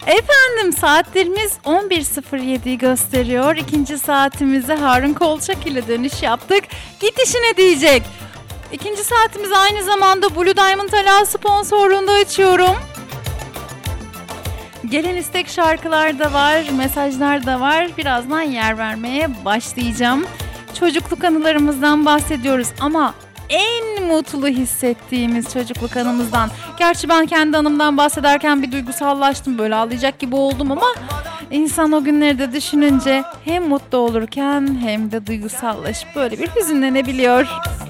Efendim saatlerimiz 11.07'yi gösteriyor. İkinci saatimize Harun Kolçak ile dönüş yaptık. Git işine diyecek. İkinci saatimiz aynı zamanda Blue Diamond Ala sponsorluğunda açıyorum. Gelen istek şarkılar da var, mesajlar da var. Birazdan yer vermeye başlayacağım. Çocukluk anılarımızdan bahsediyoruz ama en mutlu hissettiğimiz çocukluk anımızdan. Gerçi ben kendi anımdan bahsederken bir duygusallaştım, böyle ağlayacak gibi oldum ama insan o günleri de düşününce hem mutlu olurken hem de duygusallaşıp böyle bir hüzünlenebiliyor.